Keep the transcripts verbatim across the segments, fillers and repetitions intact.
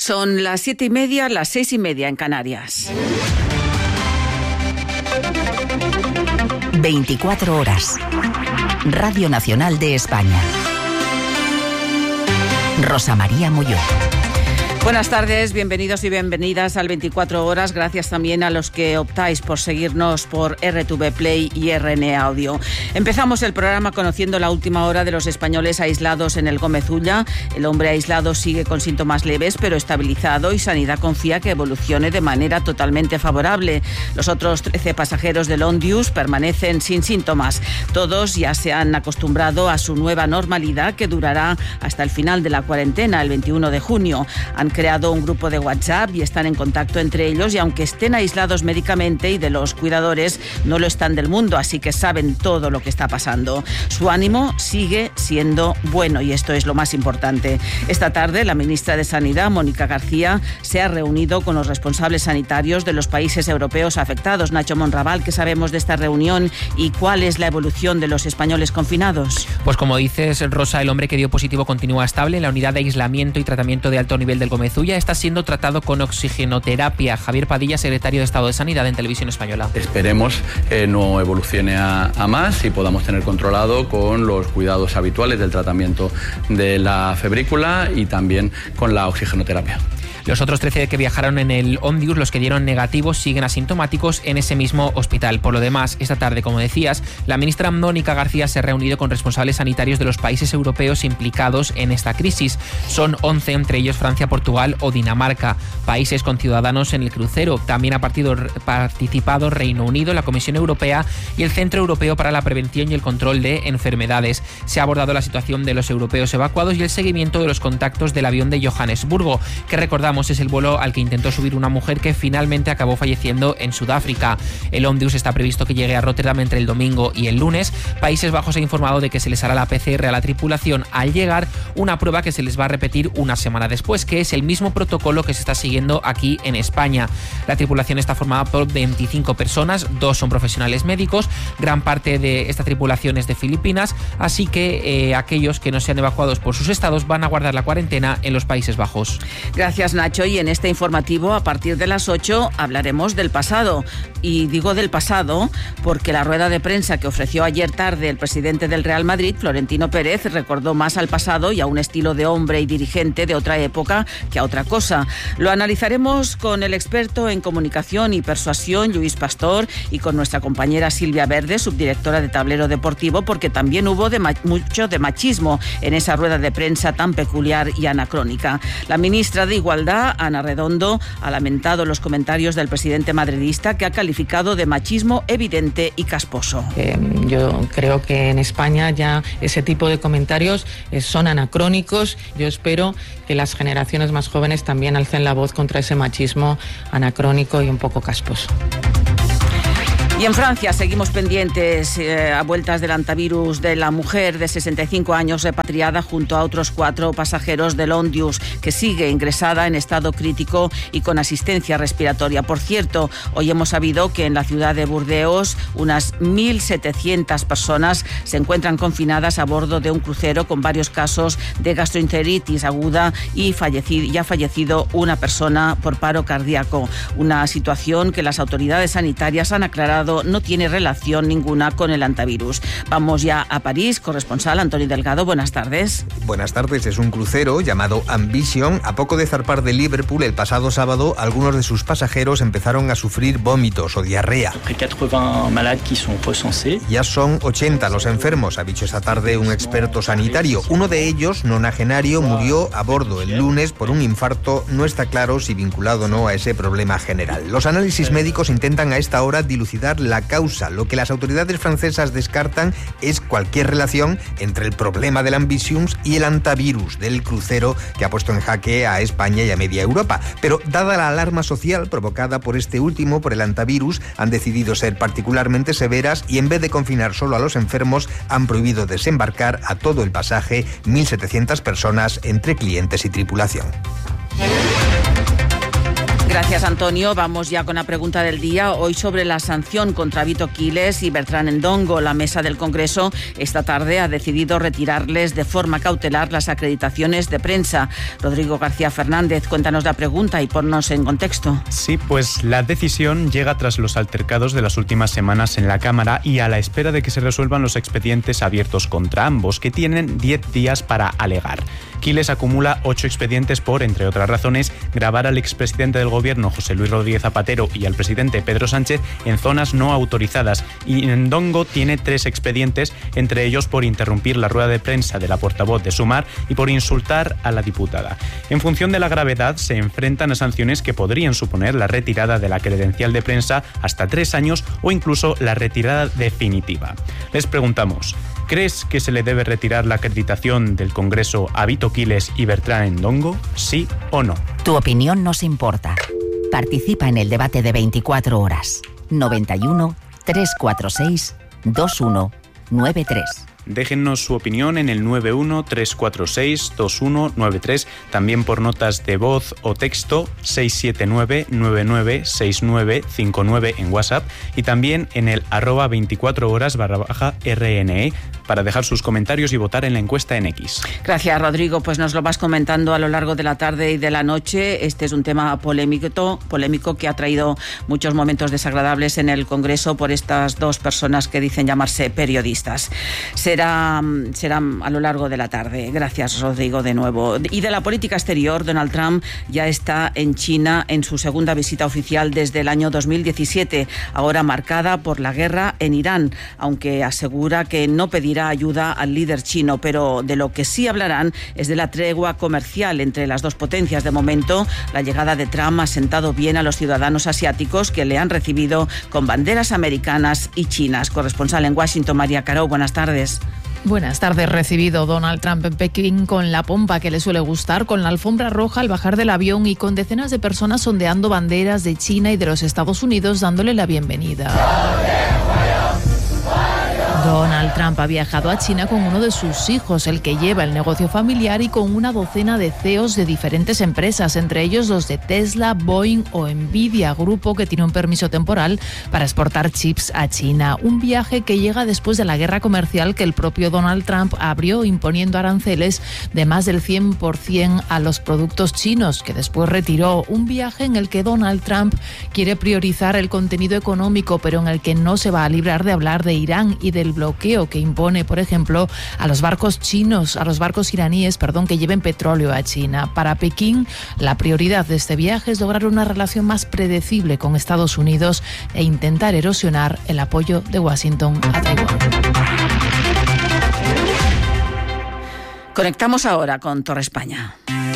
Son las siete y media, las seis y media en Canarias. veinticuatro horas. Radio Nacional de España. Rosa María Molló. Buenas tardes, bienvenidos y bienvenidas al veinticuatro horas. Gracias también a los que optáis por seguirnos por R T V Play y R N Audio. Empezamos el programa conociendo la última hora de los españoles aislados en el Gómez Ulla. El hombre aislado sigue con síntomas leves pero estabilizado y Sanidad confía que evolucione de manera totalmente favorable. Los otros trece pasajeros del Ondius permanecen sin síntomas. Todos ya se han acostumbrado a su nueva normalidad que durará hasta el final de la cuarentena, el veintiuno de junio. Han creado un grupo de WhatsApp y están en contacto entre ellos y aunque estén aislados médicamente y de los cuidadores, no lo están del mundo, así que saben todo lo que está pasando. Su ánimo sigue siendo bueno y esto es lo más importante. Esta tarde la ministra de Sanidad, Mónica García, se ha reunido con los responsables sanitarios de los países europeos afectados. Nacho Monraval, ¿qué sabemos de esta reunión y cuál es la evolución de los españoles confinados? Pues como dices, Rosa, el hombre que dio positivo continúa estable en la unidad de aislamiento y tratamiento de alto nivel del Gómez Ulla. Está siendo tratado con oxigenoterapia. Javier Padilla, secretario de Estado de Sanidad en Televisión Española. Esperemos que no evolucione a, a más y podamos tener controlado con los cuidados habituales del tratamiento de la febrícula y también con la oxigenoterapia. Los otros trece que viajaron en el Ondius, los que dieron negativos, siguen asintomáticos en ese mismo hospital. Por lo demás, esta tarde, como decías, la ministra Mónica García se ha reunido con responsables sanitarios de los países europeos implicados en esta crisis. Son once, entre ellos Francia, Portugal o Dinamarca, países con ciudadanos en el crucero. También ha participado Reino Unido, la Comisión Europea y el Centro Europeo para la Prevención y el Control de Enfermedades. Se ha abordado la situación de los europeos evacuados y el seguimiento de los contactos del avión de Johannesburgo, que recordamos es el vuelo al que intentó subir una mujer que finalmente acabó falleciendo en Sudáfrica. El Ondius está previsto que llegue a Rotterdam entre el domingo y el lunes. Países Bajos ha informado de que se les hará la P C R a la tripulación al llegar, una prueba que se les va a repetir una semana después, que es el mismo protocolo que se está siguiendo aquí en España. La tripulación está formada por veinticinco personas, dos son profesionales médicos, gran parte de esta tripulación es de Filipinas, así que eh, aquellos que no sean evacuados por sus estados van a guardar la cuarentena en los Países Bajos. Gracias, Nacho. Y en este informativo, a partir de las ocho, hablaremos del pasado. Y digo del pasado porque la rueda de prensa que ofreció ayer tarde el presidente del Real Madrid, Florentino Pérez, recordó más al pasado y a un estilo de hombre y dirigente de otra época que a otra cosa. Lo analizaremos con el experto en comunicación y persuasión, Lluís Pastor, y con nuestra compañera Silvia Verde, subdirectora de Tablero Deportivo, porque también hubo de ma- mucho de machismo en esa rueda de prensa tan peculiar y anacrónica. La ministra de Igualdad, Ana Redondo, ha lamentado los comentarios del presidente madridista que ha calificado de machismo evidente y casposo. Eh, yo creo que en España ya ese tipo de comentarios eh, son anacrónicos. Yo espero que las generaciones más jóvenes también alcen la voz contra ese machismo anacrónico y un poco casposo. Y en Francia seguimos pendientes eh, a vueltas del antivirus de la mujer de sesenta y cinco años repatriada junto a otros cuatro pasajeros del Ondius, que sigue ingresada en estado crítico y con asistencia respiratoria. Por cierto, hoy hemos sabido que en la ciudad de Burdeos unas mil setecientas personas se encuentran confinadas a bordo de un crucero con varios casos de gastroenteritis aguda y fallecido, ya ha fallecido una persona por paro cardíaco. Una situación que las autoridades sanitarias han aclarado no tiene relación ninguna con el antivirus. Vamos ya a París. Corresponsal Antonio Delgado, buenas tardes. Buenas tardes. Es un crucero llamado Ambition. A poco de zarpar de Liverpool el pasado sábado, algunos de sus pasajeros empezaron a sufrir vómitos o diarrea. Ya son ochenta los enfermos, ha dicho esta tarde un experto sanitario. Uno de ellos, nonagenario, murió a bordo el lunes por un infarto. No está claro si vinculado o no a ese problema general. Los análisis médicos intentan a esta hora dilucidar la causa. Lo que las autoridades francesas descartan es cualquier relación entre el problema del Ambition y el antivirus del crucero que ha puesto en jaque a España y a media Europa. Pero dada la alarma social provocada por este último, por el antivirus, han decidido ser particularmente severas y en vez de confinar solo a los enfermos, han prohibido desembarcar a todo el pasaje, mil setecientas personas entre clientes y tripulación. Gracias, Antonio. Vamos ya con la pregunta del día. Hoy sobre la sanción contra Vito Quiles y Bertrán Ndongo. La mesa del Congreso esta tarde ha decidido retirarles de forma cautelar las acreditaciones de prensa. Rodrigo García Fernández, cuéntanos la pregunta y ponnos en contexto. Sí, pues la decisión llega tras los altercados de las últimas semanas en la Cámara y a la espera de que se resuelvan los expedientes abiertos contra ambos, que tienen diez días para alegar. Quiles acumula ocho expedientes por, entre otras razones, grabar al expresidente del Gobierno, José Luis Rodríguez Zapatero, y al presidente Pedro Sánchez en zonas no autorizadas. Y Ndongo tiene tres expedientes, entre ellos por interrumpir la rueda de prensa de la portavoz de Sumar y por insultar a la diputada. En función de la gravedad, se enfrentan a sanciones que podrían suponer la retirada de la credencial de prensa hasta tres años o incluso la retirada definitiva. Les preguntamos, ¿crees que se le debe retirar la acreditación del Congreso a Vito Quiles y Bertrán Ndongo? ¿Sí o no? Tu opinión nos importa. Participa en el debate de veinticuatro horas. noventa y uno, trescientos cuarenta y seis, veintiuno noventa y tres. Déjennos su opinión en el nueve uno, tres cuatro seis, dos uno nueve tres, también por notas de voz o texto seis siete nueve, nueve nueve seis nueve cinco nueve en WhatsApp y también en el arroba veinticuatro horas barra baja R N E para dejar sus comentarios y votar en la encuesta en X. Gracias, Rodrigo. Pues nos lo vas comentando a lo largo de la tarde y de la noche. Este es un tema polémico, polémico que ha traído muchos momentos desagradables en el Congreso por estas dos personas que dicen llamarse periodistas. Se Será, será a lo largo de la tarde. Gracias, Rodrigo, de nuevo. Y de la política exterior, Donald Trump ya está en China en su segunda visita oficial desde el año dos mil diecisiete, ahora marcada por la guerra en Irán, aunque asegura que no pedirá ayuda al líder chino, pero de lo que sí hablarán es de la tregua comercial entre las dos potencias. De momento, la llegada de Trump ha sentado bien a los ciudadanos asiáticos que le han recibido con banderas americanas y chinas. Corresponsal en Washington, María Caro, buenas tardes. Buenas tardes. Recibido Donald Trump en Pekín con la pompa que le suele gustar, con la alfombra roja al bajar del avión y con decenas de personas ondeando banderas de China y de los Estados Unidos dándole la bienvenida. Donald Trump ha viajado a China con uno de sus hijos, el que lleva el negocio familiar, y con una docena de C E Os de diferentes empresas, entre ellos los de Tesla, Boeing o Nvidia, grupo que tiene un permiso temporal para exportar chips a China. Un viaje que llega después de la guerra comercial que el propio Donald Trump abrió imponiendo aranceles de más del cien por ciento a los productos chinos, que después retiró. Un viaje en el que Donald Trump quiere priorizar el contenido económico, pero en el que no se va a librar de hablar de Irán y del bloqueo que impone, por ejemplo, a los barcos chinos, a los barcos iraníes, perdón, que lleven petróleo a China. Para Pekín, la prioridad de este viaje es lograr una relación más predecible con Estados Unidos e intentar erosionar el apoyo de Washington a Taiwán. Conectamos ahora con Torre España.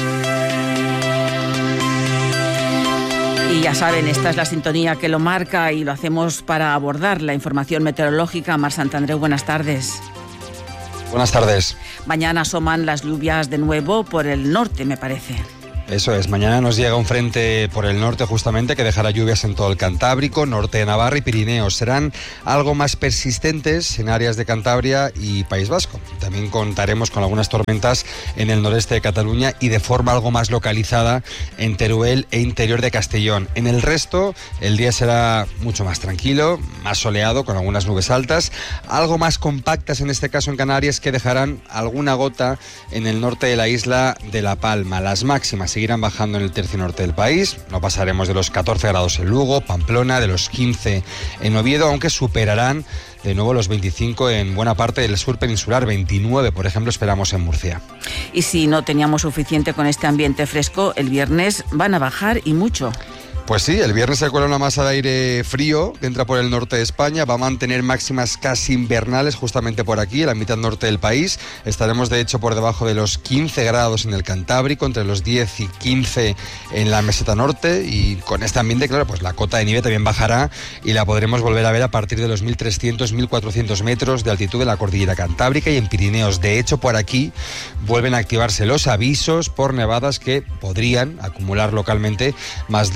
Y ya saben, esta es la sintonía que lo marca y lo hacemos para abordar la información meteorológica. Mar Santandreu, buenas tardes. Buenas tardes. Mañana asoman las lluvias de nuevo por el norte, me parece. Eso es, mañana nos llega un frente por el norte justamente que dejará lluvias en todo el Cantábrico, norte de Navarra y Pirineos. Serán algo más persistentes en áreas de Cantabria y País Vasco. También contaremos con algunas tormentas en el noreste de Cataluña y de forma algo más localizada en Teruel e interior de Castellón. En el resto, el día será mucho más tranquilo, más soleado, con algunas nubes altas, algo más compactas en este caso en Canarias, que dejarán alguna gota en el norte de la isla de La Palma. Las máximas seguirán bajando en el tercio norte del país. No pasaremos de los catorce grados en Lugo, Pamplona, de los quince en Oviedo, aunque superarán de nuevo los veinticinco en buena parte del sur peninsular. veintinueve, por ejemplo, esperamos en Murcia. Y si no teníamos suficiente con este ambiente fresco, el viernes van a bajar y mucho. Pues sí, el viernes se cuela una masa de aire frío que entra por el norte de España, va a mantener máximas casi invernales justamente por aquí, en la mitad norte del país. Estaremos de hecho por debajo de los quince grados en el Cantábrico, entre los diez y quince en la meseta norte, y con este ambiente, claro, pues la cota de nieve también bajará y la podremos volver a ver a partir de los mil trescientos, mil cuatrocientos metros de altitud en la cordillera Cantábrica y en Pirineos. De hecho, por aquí vuelven a activarse los avisos por nevadas que podrían acumular localmente más de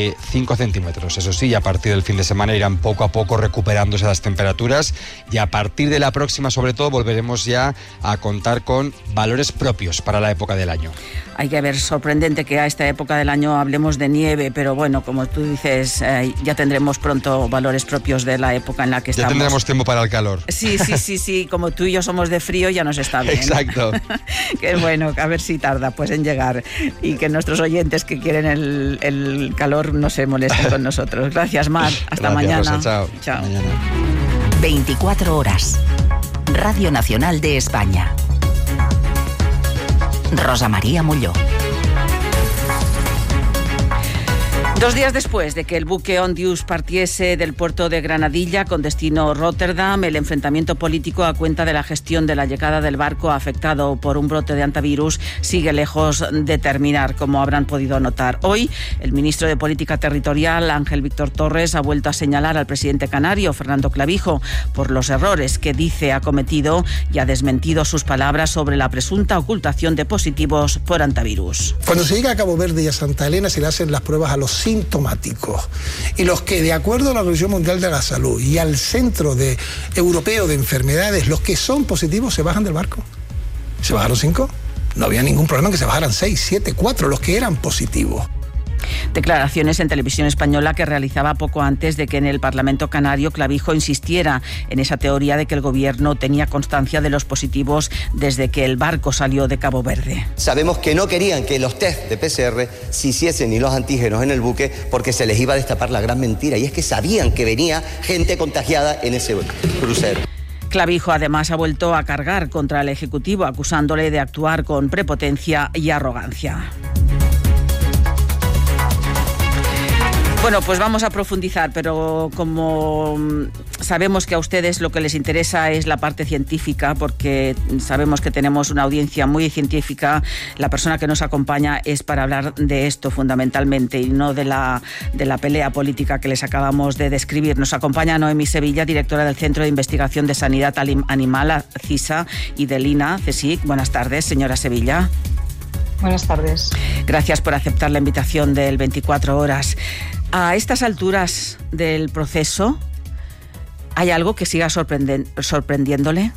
de cinco centímetros. Eso sí, a partir del fin de semana irán poco a poco recuperándose las temperaturas y a partir de la próxima, sobre todo, volveremos ya a contar con valores propios para la época del año. Hay que ver, sorprendente que a esta época del año hablemos de nieve, pero bueno, como tú dices, eh, ya tendremos pronto valores propios de la época en la que ya estamos. Ya tendremos tiempo para el calor. Sí, sí, sí, sí, como tú y yo somos de frío, ya nos está bien. Exacto. Que bueno, a ver si tarda pues en llegar y que nuestros oyentes que quieren el, el calor no se molesten con nosotros. Gracias, Mar. Hasta Gracias, mañana. Rosa, chao. Chao. Mañana. veinticuatro horas. Radio Nacional de España. Rosa María Molló. Dos días después de que el buque Ondius partiese del puerto de Granadilla con destino Rotterdam, el enfrentamiento político a cuenta de la gestión de la llegada del barco afectado por un brote de antivirus sigue lejos de terminar, como habrán podido notar. Hoy, el ministro de Política Territorial, Ángel Víctor Torres, ha vuelto a señalar al presidente canario, Fernando Clavijo, por los errores que dice ha cometido y ha desmentido sus palabras sobre la presunta ocultación de positivos por antivirus. Cuando se llega a Cabo Verde y a Santa Elena se le hacen las pruebas a los sintomáticos y los que, de acuerdo a la Organización Mundial de la Salud y al Centro de, Europeo de Enfermedades, los que son positivos se bajan del barco. ¿Se bajaron cinco? No había ningún problema en que se bajaran seis, siete, cuatro, los que eran positivos. Declaraciones en Televisión Española que realizaba poco antes de que en el Parlamento canario Clavijo insistiera en esa teoría de que el gobierno tenía constancia de los positivos desde que el barco salió de Cabo Verde. Sabemos que no querían que los test de P C R se hiciesen ni los antígenos en el buque porque se les iba a destapar la gran mentira, y es que sabían que venía gente contagiada en ese crucero. Clavijo además ha vuelto a cargar contra el Ejecutivo acusándole de actuar con prepotencia y arrogancia. Bueno, pues vamos a profundizar, pero como sabemos que a ustedes lo que les interesa es la parte científica, porque sabemos que tenemos una audiencia muy científica, la persona que nos acompaña es para hablar de esto fundamentalmente y no de la, de la pelea política que les acabamos de describir. Nos acompaña Noemí Sevilla, directora del Centro de Investigación de Sanidad Animal, CISA, y del I N A, CSIC. Buenas tardes, señora Sevilla. Buenas tardes. Gracias por aceptar la invitación del veinticuatro horas. A estas alturas del proceso, ¿hay algo que siga sorprenden- sorprendiéndole?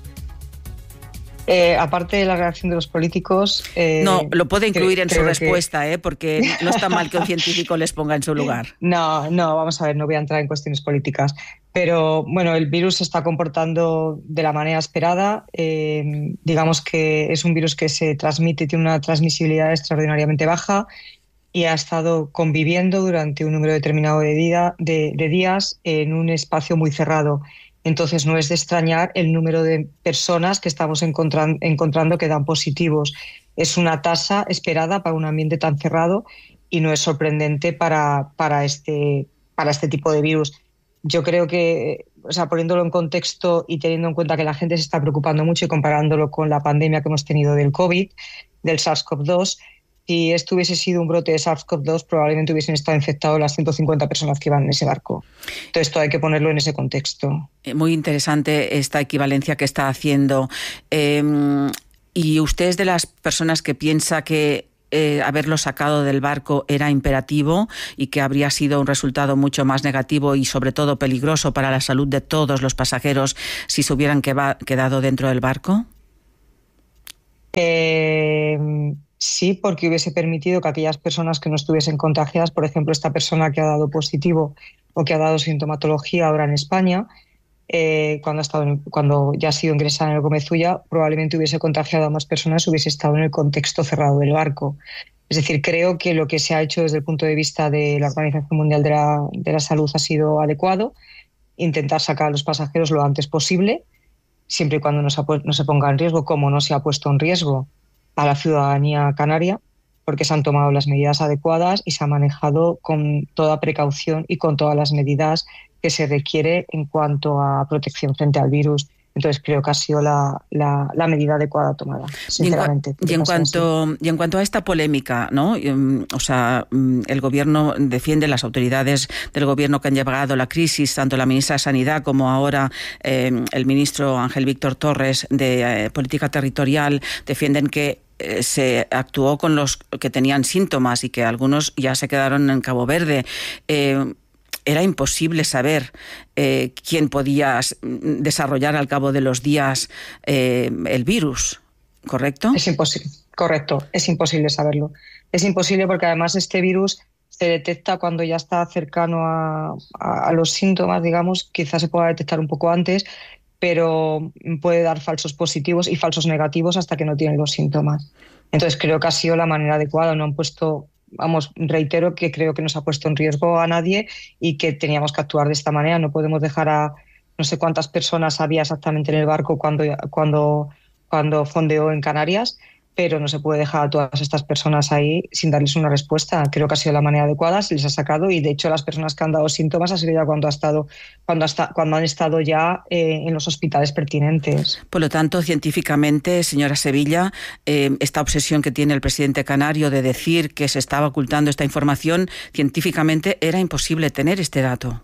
Eh, aparte de la reacción de los políticos... Eh, no, lo puede incluir creo, en su respuesta, que... ¿eh? Porque no está mal que un científico les ponga en su lugar. No, no, vamos a ver, no voy a entrar en cuestiones políticas. Pero bueno, el virus se está comportando de la manera esperada. Eh, digamos que es un virus que se transmite, tiene una transmisibilidad extraordinariamente baja y ha estado conviviendo durante un número determinado de, día, de, de días en un espacio muy cerrado. Entonces no es de extrañar el número de personas que estamos encontran, encontrando que dan positivos. Es una tasa esperada para un ambiente tan cerrado y no es sorprendente para, para, este, para este tipo de virus. Yo creo que, o sea, poniéndolo en contexto y teniendo en cuenta que la gente se está preocupando mucho y comparándolo con la pandemia que hemos tenido del COVID, del SARS-CoV dos, si esto hubiese sido un brote de SARS-CoV dos, probablemente hubiesen estado infectados las ciento cincuenta personas que iban en ese barco. Entonces, esto hay que ponerlo en ese contexto. Muy interesante esta equivalencia que está haciendo. Eh, ¿Y usted es de las personas que piensa que eh, haberlo sacado del barco era imperativo y que habría sido un resultado mucho más negativo y, sobre todo, peligroso para la salud de todos los pasajeros si se hubieran quedado dentro del barco? Eh... Sí, porque hubiese permitido que aquellas personas que no estuviesen contagiadas, por ejemplo, esta persona que ha dado positivo o que ha dado sintomatología ahora en España, eh, cuando, ha estado en, cuando ya ha sido ingresada en el Gomezulla, probablemente hubiese contagiado a más personas, hubiese estado en el contexto cerrado del barco. Es decir, creo que lo que se ha hecho desde el punto de vista de la Organización Mundial de la, de la Salud ha sido adecuado, intentar sacar a los pasajeros lo antes posible, siempre y cuando no se, no se ponga en riesgo, como no se ha puesto en riesgo a la ciudadanía canaria, porque se han tomado las medidas adecuadas y se ha manejado con toda precaución y con todas las medidas que se requiere en cuanto a protección frente al virus. Entonces creo que ha sido la, la, la medida adecuada tomada, sinceramente. Y en, y en cuanto y en cuanto a esta polémica, ¿no? O sea, el gobierno defiende, las autoridades del gobierno que han llevado la crisis, tanto la ministra de Sanidad como ahora eh, el ministro Ángel Víctor Torres de eh, Política Territorial, defienden que eh, se actuó con los que tenían síntomas y que algunos ya se quedaron en Cabo Verde. Eh, Era imposible saber eh, quién podía desarrollar al cabo de los días eh, el virus, ¿correcto? Es imposible, correcto, es imposible saberlo. Es imposible porque además este virus se detecta cuando ya está cercano a, a, a los síntomas, digamos, quizás se pueda detectar un poco antes, pero puede dar falsos positivos y falsos negativos hasta que no tienen los síntomas. Entonces creo que ha sido la manera adecuada, no han puesto... Vamos, reitero que creo que no se ha puesto en riesgo a nadie y que teníamos que actuar de esta manera. No podemos dejar a no sé cuántas personas había exactamente en el barco cuando, cuando, cuando fondeó en Canarias, pero no se puede dejar a todas estas personas ahí sin darles una respuesta. Creo que ha sido la manera adecuada, se les ha sacado y de hecho las personas que han dado síntomas ha sido ya cuando, ha estado, cuando, hasta, cuando han estado ya eh, en los hospitales pertinentes. Por lo tanto, científicamente, señora Sevilla, eh, esta obsesión que tiene el presidente canario de decir que se estaba ocultando esta información, científicamente era imposible tener este dato.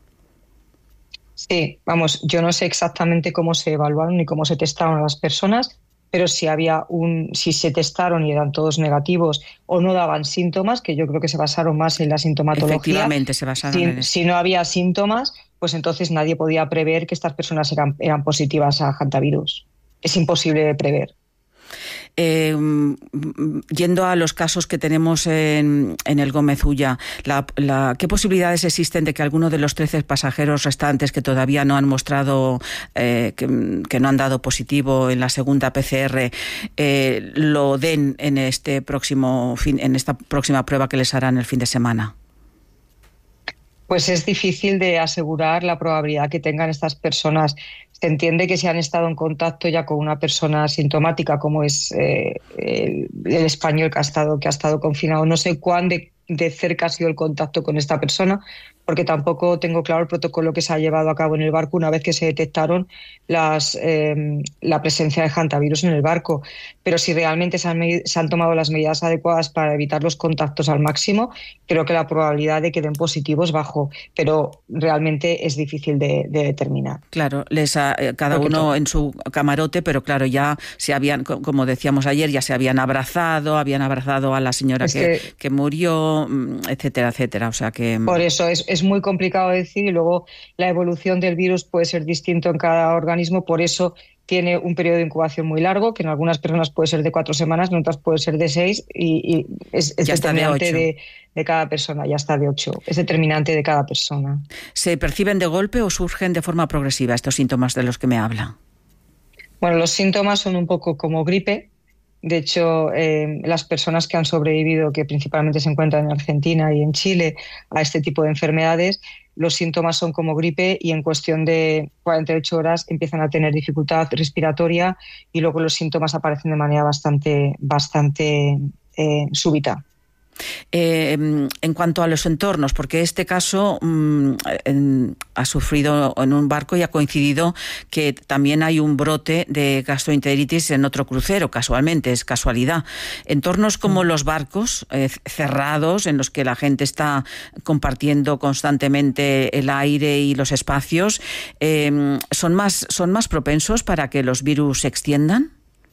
Sí, vamos, yo no sé exactamente cómo se evaluaron ni cómo se testaron a las personas, pero si había un, si se testaron y eran todos negativos o no daban síntomas, que yo creo que se basaron más en la sintomatología. Efectivamente, se basaron si, en eso. Si no había síntomas, pues entonces nadie podía prever que estas personas eran, eran positivas a hantavirus. Es imposible de prever. Eh, yendo a los casos que tenemos en, en el Gómez Ulla, la, la, ¿qué posibilidades existen de que alguno de los trece pasajeros restantes que todavía no han mostrado, eh, que, que no han dado positivo en la segunda P C R, eh, lo den en este próximo fin, en esta próxima prueba que les harán el fin de semana? Pues es difícil de asegurar la probabilidad que tengan estas personas. Se entiende que si han estado en contacto ya con una persona sintomática, como es eh, el, el español que ha estado que ha estado confinado, no sé cuán de, de cerca ha sido el contacto con esta persona, porque tampoco tengo claro el protocolo que se ha llevado a cabo en el barco una vez que se detectaron las, eh, la presencia de hantavirus en el barco. Pero si realmente se han, se han tomado las medidas adecuadas para evitar los contactos al máximo, creo que la probabilidad de que den positivo es bajo, pero realmente es difícil de, de determinar. Claro, les ha, cada porque uno todo. En su camarote, pero claro, ya se habían, como decíamos ayer, ya se habían abrazado, habían abrazado a la señora que, que, que murió, etcétera, etcétera. O sea que... Por eso es, es muy complicado decir, y luego la evolución del virus puede ser distinto en cada organismo, por eso tiene un periodo de incubación muy largo, que en algunas personas puede ser de cuatro semanas, en otras puede ser de seis, y, y es, es determinante de, de, de cada persona, ya está de ocho, es determinante de cada persona. ¿Se perciben de golpe o surgen de forma progresiva estos síntomas de los que me habla? Bueno, los síntomas son un poco como gripe. De hecho, eh, las personas que han sobrevivido, que principalmente se encuentran en Argentina y en Chile, a este tipo de enfermedades, los síntomas son como gripe y en cuestión de cuarenta y ocho horas empiezan a tener dificultad respiratoria y luego los síntomas aparecen de manera bastante, bastante eh, súbita. Eh, en cuanto a los entornos, porque este caso mmm, en, ha sufrido en un barco y ha coincidido que también hay un brote de gastroenteritis en otro crucero, casualmente, es casualidad. Entornos como los barcos eh, cerrados, en los que la gente está compartiendo constantemente el aire y los espacios, eh, ¿son más, son más propensos para que los virus se extiendan?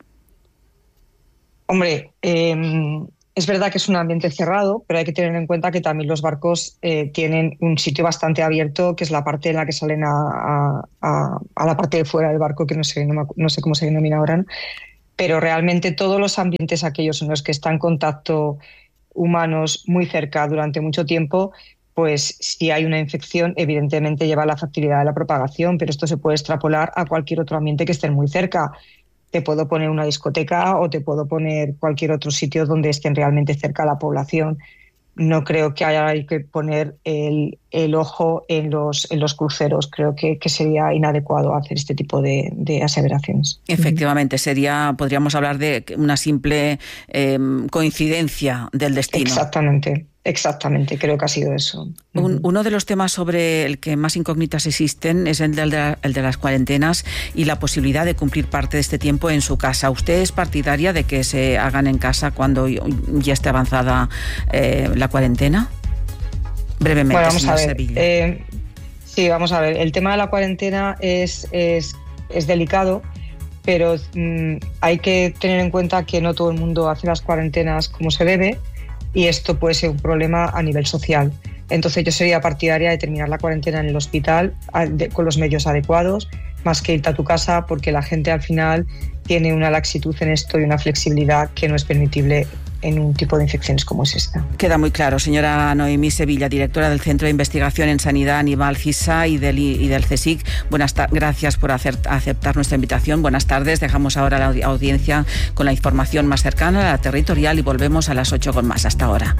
Hombre, eh... es verdad que es un ambiente cerrado, pero hay que tener en cuenta que también los barcos eh, tienen un sitio bastante abierto, que es la parte en la que salen a, a, a la parte de fuera del barco, que no sé, no, me, no sé cómo se denomina ahora, ¿no? Pero realmente todos los ambientes aquellos en los que está en contacto humanos muy cerca durante mucho tiempo, pues si hay una infección, evidentemente lleva a la facilidad de la propagación, pero esto se puede extrapolar a cualquier otro ambiente que esté muy cerca. Te puedo poner una discoteca o te puedo poner cualquier otro sitio donde estén realmente cerca la población. No creo que haya que poner el, el ojo en los, en los cruceros. Creo que, que sería inadecuado hacer este tipo de, de aseveraciones. Efectivamente, sería, podríamos hablar de una simple eh, coincidencia del destino. Exactamente. Exactamente, creo que ha sido eso. Un, uno de los temas sobre el que más incógnitas existen es el de, la, el de las cuarentenas y la posibilidad de cumplir parte de este tiempo en su casa. ¿Usted es partidaria de que se hagan en casa cuando ya esté avanzada eh, la cuarentena? Brevemente, bueno, vamos señor a ver. Sevilla. Eh, sí, vamos a ver. El tema de la cuarentena es, es, es delicado pero mmm, hay que tener en cuenta que no todo el mundo hace las cuarentenas como se debe y esto puede ser un problema a nivel social. Entonces yo sería partidaria de terminar la cuarentena en el hospital con los medios adecuados, más que irte a tu casa, porque la gente al final tiene una laxitud en esto y una flexibilidad que no es permitible en un tipo de infecciones como es esta. Queda muy claro. Señora Noemí Sevilla, directora del Centro de Investigación en Sanidad Animal CISA y del, y del CSIC, buenas ta- gracias por hacer, aceptar nuestra invitación. Buenas tardes. Dejamos ahora la audiencia con la información más cercana, la territorial, y volvemos a las ocho con más. Hasta ahora.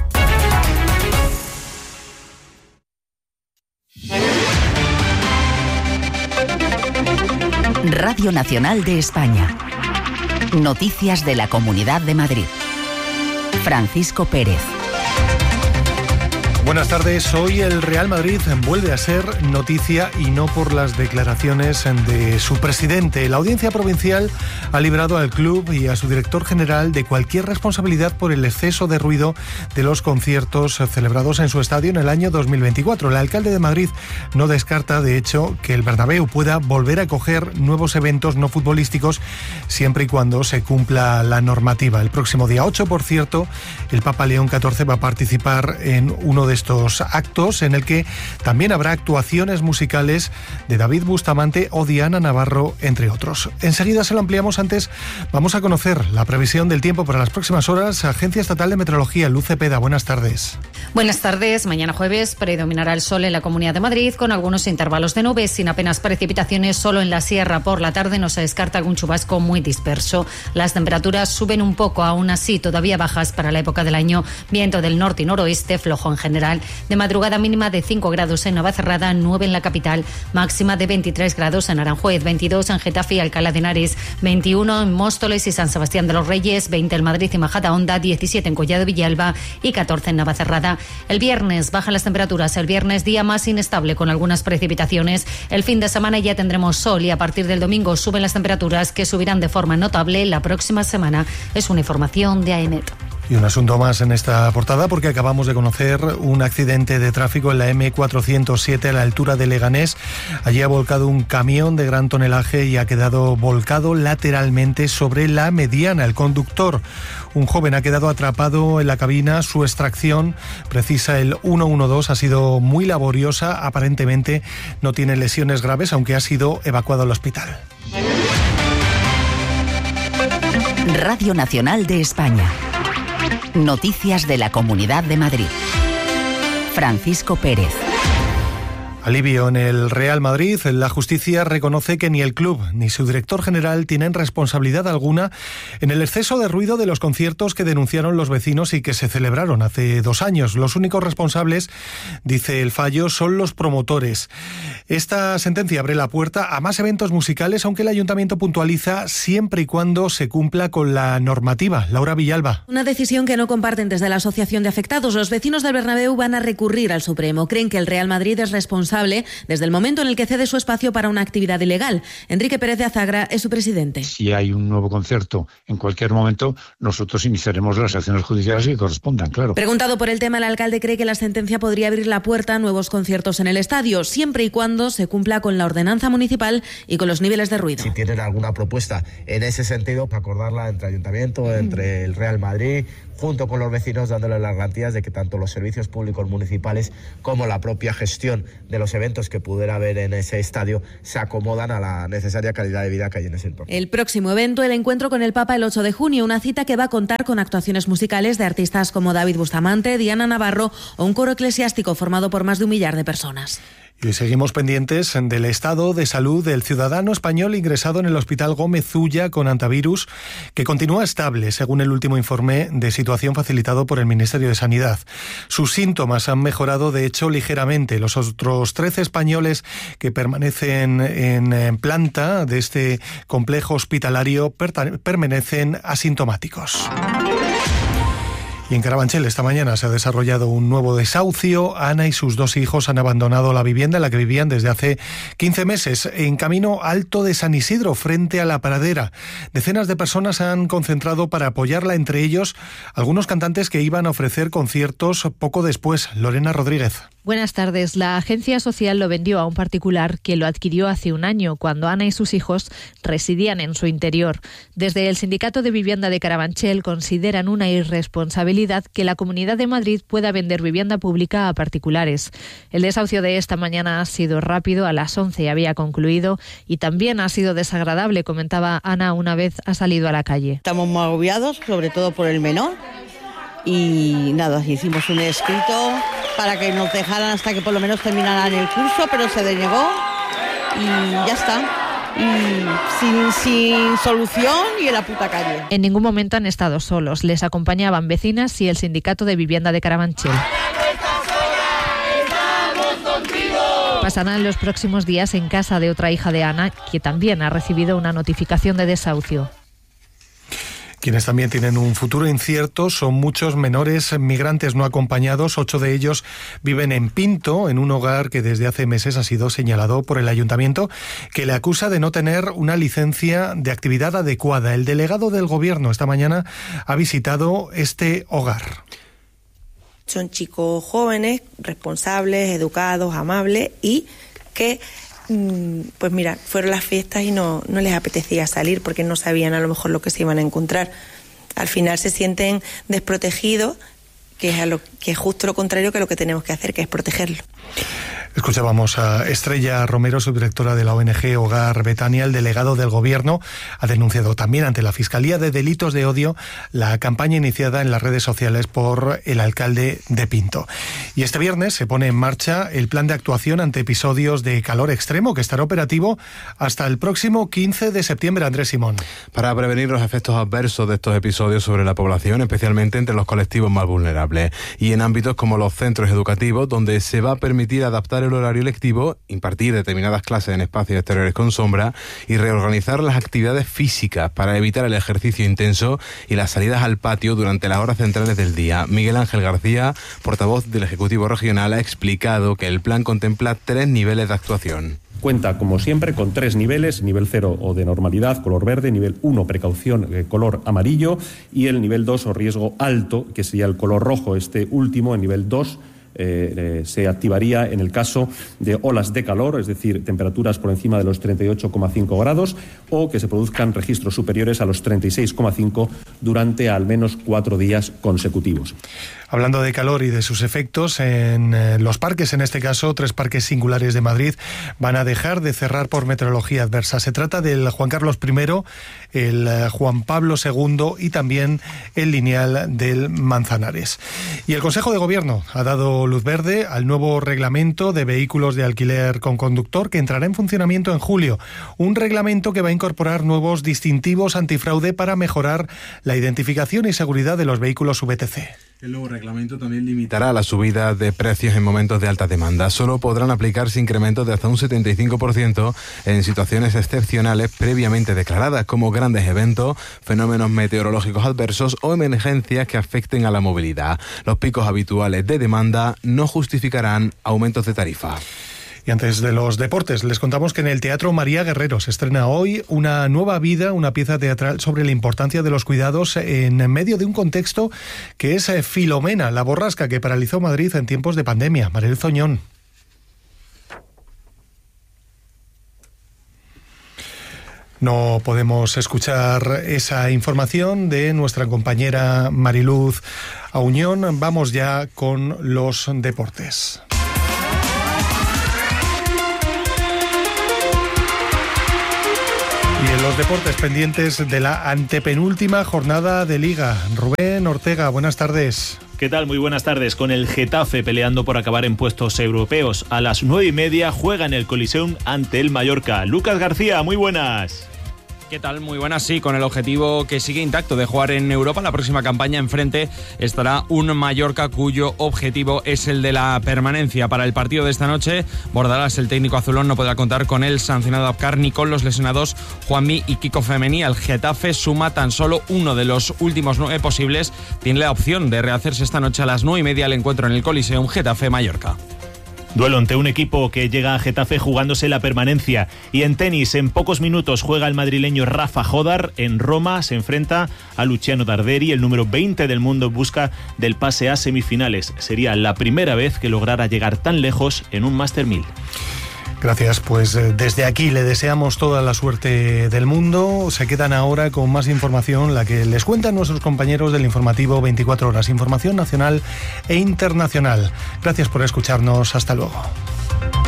Radio Nacional de España. Noticias de la Comunidad de Madrid. Francisco Pérez. Buenas tardes. Hoy el Real Madrid vuelve a ser noticia y no por las declaraciones de su presidente. La Audiencia Provincial ha librado al club y a su director general de cualquier responsabilidad por el exceso de ruido de los conciertos celebrados en su estadio en el año dos mil veinticuatro. El alcalde de Madrid no descarta, de hecho, que el Bernabéu pueda volver a acoger nuevos eventos no futbolísticos siempre y cuando se cumpla la normativa. El próximo día ocho, por cierto, el Papa León catorce va a participar en uno de estos actos, en el que también habrá actuaciones musicales de David Bustamante o Diana Navarro, entre otros. Enseguida se lo ampliamos. Antes vamos a conocer la previsión del tiempo para las próximas horas. Agencia Estatal de Meteorología, Luz Cepeda, buenas tardes. Buenas tardes. Mañana jueves predominará el sol en la Comunidad de Madrid, con algunos intervalos de nubes, sin apenas precipitaciones. Solo en la sierra por la tarde no se descarta algún chubasco muy disperso. Las temperaturas suben un poco, aún así todavía bajas para la época del año. Viento del norte y noroeste, flojo en general. De madrugada mínima de cinco grados en Navacerrada, nueve en la capital, máxima de veintitrés grados en Aranjuez, veintidós en Getafe y Alcalá de Henares, veintiuno en Móstoles y San Sebastián de los Reyes, veinte en Madrid y Majadahonda, diecisiete en Collado Villalba y catorce en Navacerrada. El viernes bajan las temperaturas, el viernes día más inestable con algunas precipitaciones. El fin de semana ya tendremos sol y a partir del domingo suben las temperaturas, que subirán de forma notable la próxima semana. Es una información de AENET. Y un asunto más en esta portada, porque acabamos de conocer un accidente de tráfico en la eme cuatrocientos siete a la altura de Leganés. Allí ha volcado un camión de gran tonelaje y ha quedado volcado lateralmente sobre la mediana. El conductor, un joven, ha quedado atrapado en la cabina. Su extracción, precisa el ciento doce, ha sido muy laboriosa. Aparentemente no tiene lesiones graves, aunque ha sido evacuado al hospital. Radio Nacional de España. Noticias de la Comunidad de Madrid. Francisco Pérez. Alivio en el Real Madrid. La justicia reconoce que ni el club ni su director general tienen responsabilidad alguna en el exceso de ruido de los conciertos que denunciaron los vecinos y que se celebraron hace dos años. Los únicos responsables, dice el fallo, son los promotores. Esta sentencia abre la puerta a más eventos musicales, aunque el ayuntamiento puntualiza siempre y cuando se cumpla con la normativa. Laura Villalba. Una decisión que no comparten desde la Asociación de Afectados. Los vecinos del Bernabéu van a recurrir al Supremo. Creen que el Real Madrid es responsable desde el momento en el que cede su espacio para una actividad ilegal. Enrique Pérez de Azagra es su presidente. Si hay un nuevo concierto en cualquier momento, nosotros iniciaremos las acciones judiciales que correspondan, claro. Preguntado por el tema, el alcalde cree que la sentencia podría abrir la puerta a nuevos conciertos en el estadio, siempre y cuando se cumpla con la ordenanza municipal y con los niveles de ruido. Si tienen alguna propuesta en ese sentido, acordarla entre ayuntamiento, entre el Real Madrid, junto con los vecinos, dándole las garantías de que tanto los servicios públicos municipales como la propia gestión de los eventos que pudiera haber en ese estadio se acomodan a la necesaria calidad de vida que hay en ese entorno. El próximo evento, el encuentro con el Papa el ocho de junio, una cita que va a contar con actuaciones musicales de artistas como David Bustamante, Diana Navarro o un coro eclesiástico formado por más de un millar de personas. Y seguimos pendientes del estado de salud del ciudadano español ingresado en el Hospital Gómez Ulla con antivirus, que continúa estable, según el último informe de situación facilitado por el Ministerio de Sanidad. Sus síntomas han mejorado, de hecho, ligeramente. Los otros trece españoles que permanecen en planta de este complejo hospitalario permanecen asintomáticos. Y en Carabanchel esta mañana se ha desarrollado un nuevo desahucio. Ana y sus dos hijos han abandonado la vivienda en la que vivían desde hace quince meses, en camino alto de San Isidro, frente a la Pradera. Decenas de personas se han concentrado para apoyarla, entre ellos algunos cantantes que iban a ofrecer conciertos poco después. Lorena Rodríguez. Buenas tardes. La agencia social lo vendió a un particular que lo adquirió hace un año, cuando Ana y sus hijos residían en su interior. Desde el Sindicato de Vivienda de Carabanchel consideran una irresponsabilidad que la Comunidad de Madrid pueda vender vivienda pública a particulares. El desahucio de esta mañana ha sido rápido, a las once había concluido, y también ha sido desagradable, comentaba Ana una vez ha salido a la calle. Estamos muy agobiados, sobre todo por el menor, y nada, hicimos un escrito para que nos dejaran hasta que por lo menos terminaran el curso, pero se denegó y ya está. Y sin, sin solución y en la puta calle. En ningún momento han estado solos. Les acompañaban vecinas y el Sindicato de Vivienda de Carabanchel. Pasarán los próximos días en casa de otra hija de Ana, que también ha recibido una notificación de desahucio. Quienes también tienen un futuro incierto son muchos menores migrantes no acompañados. Ocho de ellos viven en Pinto, en un hogar que desde hace meses ha sido señalado por el ayuntamiento, que le acusa de no tener una licencia de actividad adecuada. El delegado del gobierno esta mañana ha visitado este hogar. Son chicos jóvenes, responsables, educados, amables y que... pues mira, fueron las fiestas y no, no les apetecía salir porque no sabían a lo mejor lo que se iban a encontrar. Al final se sienten desprotegidos, que es, a lo, que es justo lo contrario que lo que tenemos que hacer, que es protegerlo. Escuchábamos a Estrella Romero, subdirectora de la O N G Hogar Betania. El delegado del Gobierno ha denunciado también ante la Fiscalía de Delitos de Odio la campaña iniciada en las redes sociales por el alcalde de Pinto. Y este viernes se pone en marcha el plan de actuación ante episodios de calor extremo, que estará operativo hasta el próximo quince de septiembre. Andrés Simón. Para prevenir los efectos adversos de estos episodios sobre la población, especialmente entre los colectivos más vulnerables, y en ámbitos como los centros educativos, donde se va a permitir adaptar el horario lectivo, impartir determinadas clases en espacios exteriores con sombra y reorganizar las actividades físicas para evitar el ejercicio intenso y las salidas al patio durante las horas centrales del día. Miguel Ángel García, portavoz del Ejecutivo Regional, ha explicado que el plan contempla tres niveles de actuación. Cuenta, como siempre, con tres niveles: nivel cero o de normalidad, color verde; nivel uno, precaución, eh, color amarillo; y el nivel dos o riesgo alto, que sería el color rojo. Este último, el nivel dos, Eh, eh, se activaría en el caso de olas de calor, es decir, temperaturas por encima de los treinta y ocho coma cinco grados, o que se produzcan registros superiores a los treinta y seis coma cinco durante al menos cuatro días consecutivos. Hablando de calor y de sus efectos, en eh, los parques, en este caso, tres parques singulares de Madrid van a dejar de cerrar por meteorología adversa. Se trata del Juan Carlos primero, el eh, Juan Pablo segundo y también el Lineal del Manzanares. Y el Consejo de Gobierno ha dado luz verde al nuevo reglamento de vehículos de alquiler con conductor, que entrará en funcionamiento en julio. Un reglamento que va a incorporar nuevos distintivos antifraude para mejorar la identificación y seguridad de los vehículos V T C. El nuevo reglamento también limitará la subida de precios en momentos de alta demanda. Solo podrán aplicarse incrementos de hasta un setenta y cinco por ciento en situaciones excepcionales previamente declaradas, como grandes eventos, fenómenos meteorológicos adversos o emergencias que afecten a la movilidad. Los picos habituales de demanda no justificarán aumentos de tarifa. Y antes de los deportes, les contamos que en el Teatro María Guerrero se estrena hoy Una nueva vida, una pieza teatral sobre la importancia de los cuidados en medio de un contexto que es Filomena, la borrasca que paralizó Madrid en tiempos de pandemia. Marel Zoñón. No podemos escuchar esa información de nuestra compañera Mariluz Auñón. Vamos ya con los deportes. Y en los deportes, pendientes de la antepenúltima jornada de Liga. Rubén Ortega, buenas tardes. ¿Qué tal? Muy buenas tardes. Con el Getafe peleando por acabar en puestos europeos. A las nueve y media juega en el Coliseum ante el Mallorca. Lucas García, muy buenas. ¿Qué tal? Muy buenas, sí, con el objetivo que sigue intacto de jugar en Europa. La próxima campaña enfrente estará un Mallorca cuyo objetivo es el de la permanencia. Para el partido de esta noche, Bordalás, el técnico azulón, no podrá contar con el sancionado Abkar ni con los lesionados Juanmi y Kiko Femení. El Getafe suma tan solo uno de los últimos nueve posibles. Tiene la opción de rehacerse esta noche a las nueve y media el encuentro en el Coliseum Getafe-Mallorca. Duelo ante un equipo que llega a Getafe jugándose la permanencia. Y en tenis, en pocos minutos juega el madrileño Rafa Jodar. En Roma se enfrenta a Luciano Darderi, el número veinte del mundo, en busca del pase a semifinales. Sería la primera vez que lograra llegar tan lejos en un Master mil. Gracias, pues desde aquí le deseamos toda la suerte del mundo. Se quedan ahora con más información, la que les cuentan nuestros compañeros del informativo veinticuatro horas, información nacional e internacional. Gracias por escucharnos, hasta luego.